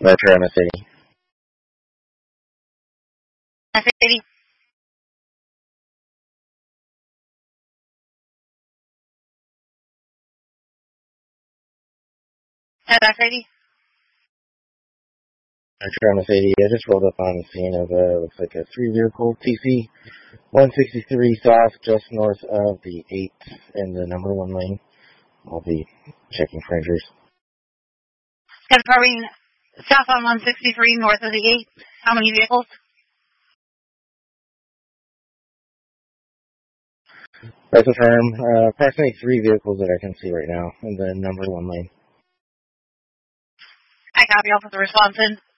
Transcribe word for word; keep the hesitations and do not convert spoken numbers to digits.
Metro City. City. City. Metro City. I just rolled up on the scene of a, looks like a three vehicle T C one sixty-three south, just north of the eight in the number one lane. I'll be checking for injuries. Confirming south on one sixty-three, north of the eight. How many vehicles? That's affirm. Uh, approximately three vehicles that I can see right now in the number one lane. I copy off of the response in.